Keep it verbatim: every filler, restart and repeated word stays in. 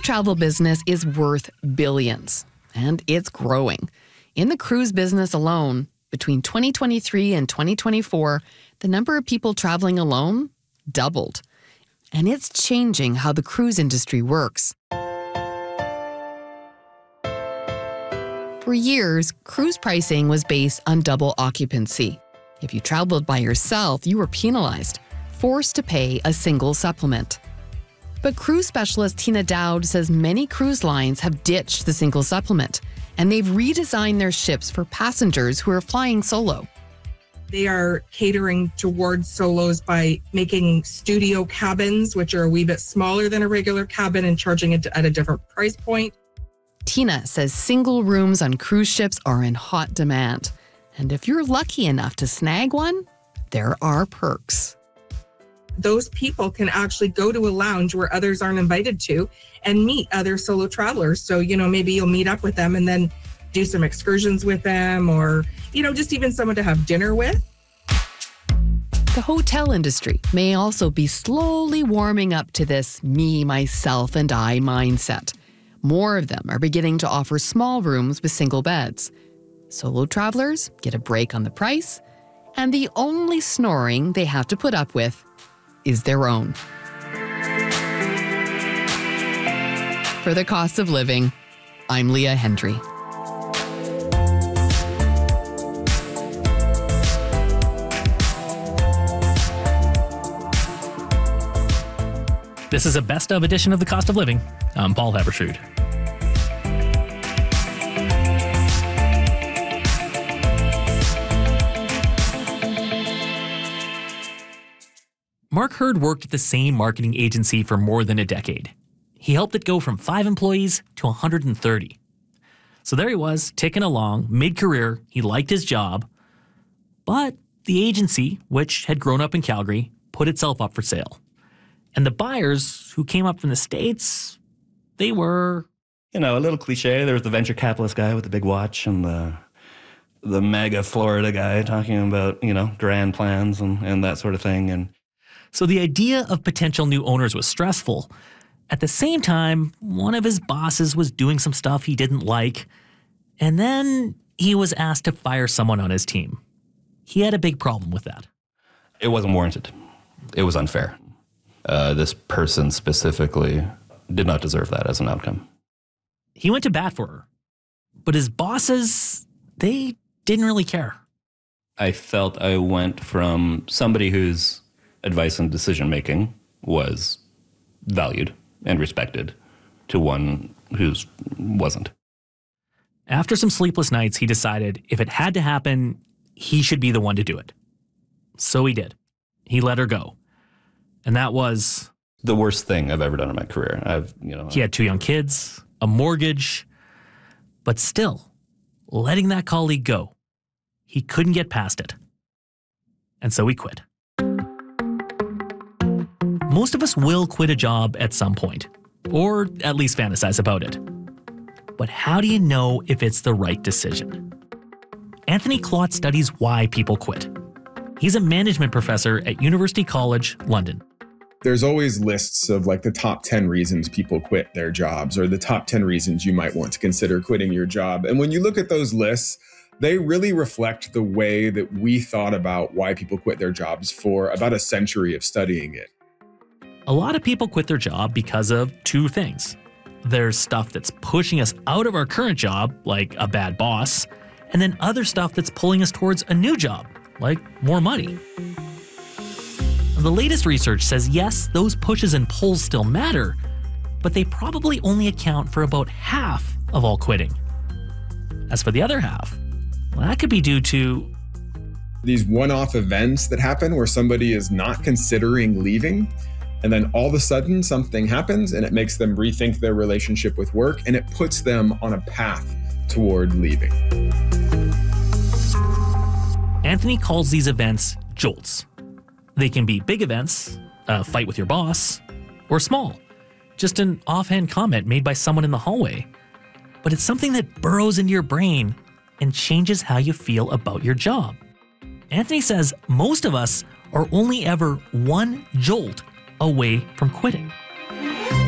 travel business is worth billions, and it's growing. In the cruise business alone, between twenty twenty-three and twenty twenty-four, the number of people traveling alone doubled. And it's changing how the cruise industry works. For years, cruise pricing was based on double occupancy. If you traveled by yourself, you were penalized, forced to pay a single supplement. But cruise specialist Tina Dowd says many cruise lines have ditched the single supplement, and they've redesigned their ships for passengers who are flying solo. They are catering towards solos by making studio cabins, which are a wee bit smaller than a regular cabin, and charging it at a different price point. Tina says single rooms on cruise ships are in hot demand. And if you're lucky enough to snag one, there are perks. Those people can actually go to a lounge where others aren't invited to and meet other solo travelers. So, you know, maybe you'll meet up with them and then do some excursions with them, or, you know, just even someone to have dinner with. The hotel industry may also be slowly warming up to this me, myself, and I mindset. More of them are beginning to offer small rooms with single beds. Solo travelers get a break on the price, and the only snoring they have to put up with is their own. For The Cost of Living, I'm Leah Hendry. This is a best of edition of The Cost of Living. I'm Paul Haberstrood. Mark Hurd worked at the same marketing agency for more than a decade. He helped it go from five employees to one hundred thirty. So there he was, ticking along, mid-career. He liked his job. But the agency, which had grown up in Calgary, put itself up for sale. And the buyers, who came up from the States, they were... You know, a little cliche. There was the venture capitalist guy with the big watch and the the mega Florida guy talking about, you know, grand plans and, and that sort of thing. And so the idea of potential new owners was stressful. At the same time, one of his bosses was doing some stuff he didn't like. And then he was asked to fire someone on his team. He had a big problem with that. It wasn't warranted. It was unfair. Uh, this person specifically did not deserve that as an outcome. He went to bat for her. But his bosses, they didn't really care. I felt I went from somebody whose advice and decision-making was valued and respected to one whose wasn't. After some sleepless nights, he decided if it had to happen, he should be the one to do it. So he did. He let her go. And that was... the worst thing I've ever done in my career. I've, you know... He had two young kids, a mortgage, but still, letting that colleague go, he couldn't get past it. And so he quit. Most of us will quit a job at some point, or at least fantasize about it. But how do you know if it's the right decision? Anthony Klott studies why people quit. He's a management professor at University College, London. There's always lists of like the top ten reasons people quit their jobs, or the top ten reasons you might want to consider quitting your job. And when you look at those lists, they really reflect the way that we thought about why people quit their jobs for about a century of studying it. A lot of people quit their job because of two things. There's stuff that's pushing us out of our current job, like a bad boss, and then other stuff that's pulling us towards a new job, like more money. The latest research says yes, those pushes and pulls still matter, but they probably only account for about half of all quitting. As for the other half, well, that could be due to these one-off events that happen where somebody is not considering leaving, and then all of a sudden something happens and it makes them rethink their relationship with work, and it puts them on a path toward leaving. Anthony calls these events jolts. They can be big events, a fight with your boss, or small, just an offhand comment made by someone in the hallway. But it's something that burrows into your brain and changes how you feel about your job. Anthony says most of us are only ever one jolt away from quitting.